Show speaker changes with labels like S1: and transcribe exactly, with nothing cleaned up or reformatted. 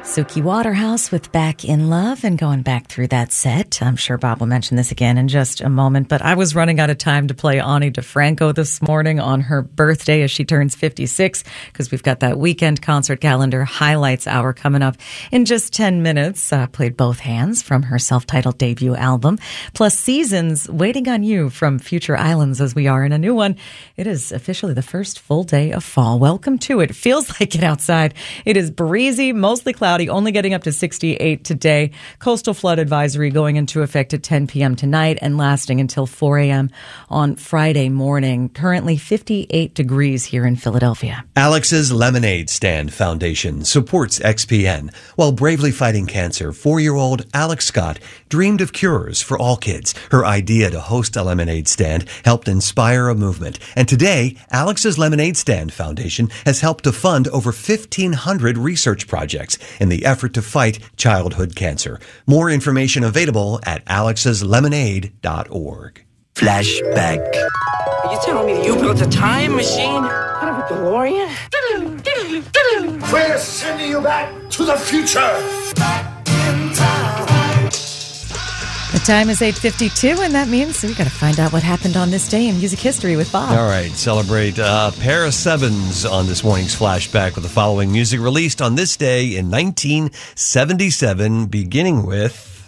S1: Suki Waterhouse with Back in Love, and going back through that set. I'm sure Bob will mention this again in just a moment, but I was running out of time to play Ani DiFranco this morning on her birthday as she turns fifty-six, because we've got that weekend concert calendar highlights hour coming up in just ten minutes. Uh, played Both Hands from her self-titled debut album, plus Seasons, Waiting on You from Future Islands, as we are in a new one. It is officially the first full day of fall. Welcome to it. Feels like it outside. It is breezy, mostly cloudy, only getting up to sixty-eight today. Coastal flood advisory going into effect at ten p.m. tonight and lasting until four a.m. on Friday morning. Currently fifty-eight degrees here in Philadelphia.
S2: Alex's Lemonade Stand Foundation supports X P N. While bravely fighting cancer, four-year-old Alex Scott dreamed of cures for all kids. Her idea to host a lemonade stand helped inspire a movement. And today, Alex's Lemonade Stand Foundation has helped to fund over fifteen hundred research projects in the effort to fight childhood cancer. More information available at alex's lemonade dot org.
S3: Flashback.
S4: Are you telling me that you built a time machine out of a DeLorean?
S5: We're sending you back to the future.
S1: The time is eight fifty-two, and that means we got to find out what happened on this day in music history with Bob.
S2: All right, celebrate uh, pair of sevens on this morning's Flashback with the following music released on this day in nineteen seventy-seven, beginning with